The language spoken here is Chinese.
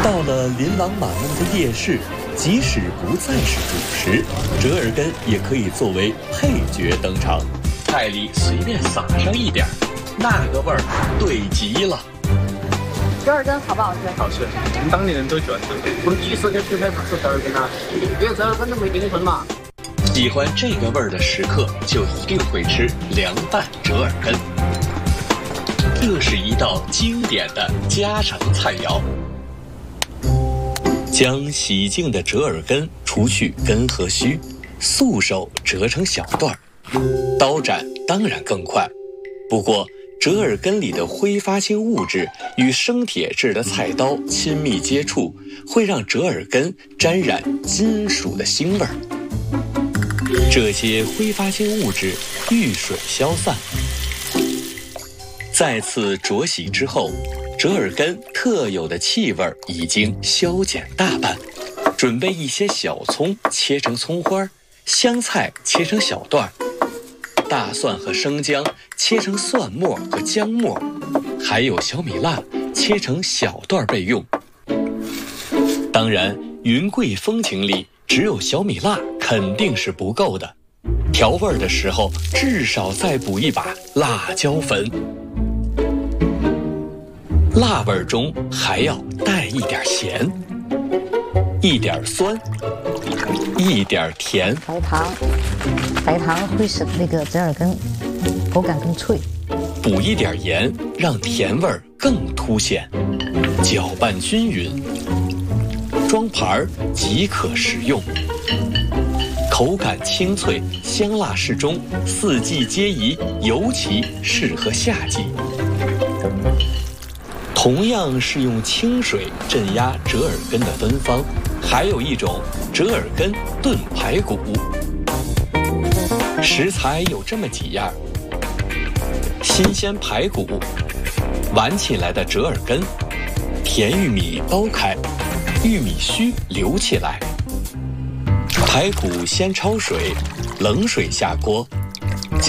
到了琳琅满目的夜市，即使不再是主食，折耳根也可以作为配角登场。菜里随便撒上一点，那个味儿对极了。 折耳根好不好吃？ 好吃，我们当地人都喜欢吃。我们第一时间就在吃折耳根啊，因为折耳根都没灵魂嘛。 喜欢这个味儿的食客，就一定会吃凉拌折耳根。这是一道经典的家常菜肴。将洗净的折耳根除去根和须，素手折成小段，刀斩当然更快。不过折耳根里的挥发性物质与生铁制的菜刀亲密接触，会让折耳根沾染金属的腥味儿。这些挥发性物质遇水消散。再次濯洗之后，折耳根特有的气味已经消减大半。准备一些小葱切成葱花，香菜切成小段，大蒜和生姜切成蒜末和姜末，还有小米辣切成小段备用。当然，云贵风情里只有小米辣肯定是不够的，调味的时候至少再补一把辣椒粉。辣味中还要带一点咸，一点酸，一点甜。 白糖会使那个折耳根口感更脆。 补一点盐，让甜味更凸显。搅拌均匀，装盘即可食用。口感清脆，香辣适中，四季皆宜，尤其适合夏季。同样是用清水镇压折耳根的芬芳，还有一种折耳根炖排骨。食材有这么几样：新鲜排骨、挽起来的折耳根、甜玉米剥开，玉米须留起来。排骨先焯水，冷水下锅，